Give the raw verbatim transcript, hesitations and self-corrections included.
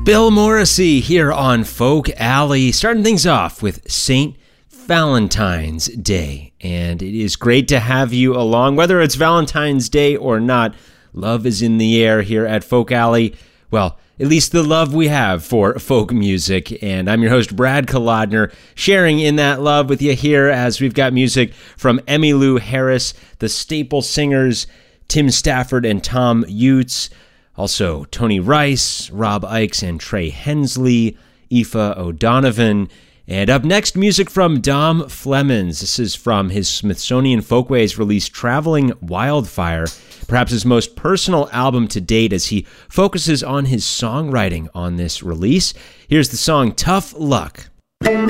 Bill Morrissey here on Folk Alley, starting things off with Saint Valentine's Day. And it is great to have you along, whether it's Valentine's Day or not. Love is in the air here at Folk Alley. Well, at least the love we have for folk music. And I'm your host, Brad Kolodner, sharing in that love with you here as we've got music from Emmylou Harris, the Staple Singers, Tim Stafford and Tom Utes, also Tony Rice, Rob Ickes and Trey Hensley, Aoife O'Donovan. And up next, music from Dom Flemons. This is from his Smithsonian Folkways release, Traveling Wildfire, perhaps his most personal album to date as he focuses on his songwriting on this release. Here's the song Tough Luck.